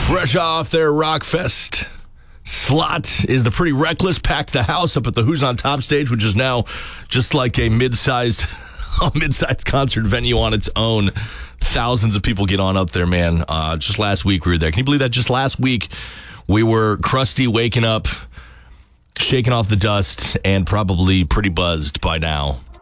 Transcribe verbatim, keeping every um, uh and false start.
Fresh off their Rockfest slot is the Pretty Reckless. Packed the house up at the Who's on Top stage, which is now just like a mid-sized, a mid-sized concert venue on its own. Thousands of people get on up there, man. Uh, just last week we were there. Can you believe that? Just last week we were crusty, waking up, shaking off the dust, and probably pretty buzzed by now.